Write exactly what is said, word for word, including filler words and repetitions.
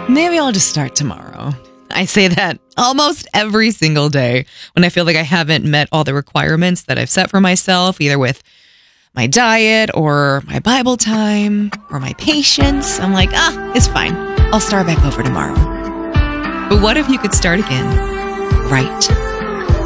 Maybe I'll just start tomorrow. I say that almost every single day when I feel like I haven't met all the requirements that I've set for myself, either with my diet or my Bible time or my patience. I'm like, ah, it's fine. I'll start back over tomorrow. But what if you could start again right